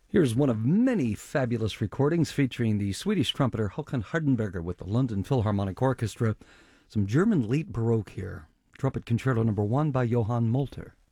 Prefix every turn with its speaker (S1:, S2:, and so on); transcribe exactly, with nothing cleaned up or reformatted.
S1: Here's one of many fabulous recordings featuring the Swedish trumpeter Håkan Hardenberger with the London Philharmonic Orchestra. Some German late Baroque here. Trumpet Concerto Number One by Johann Molter.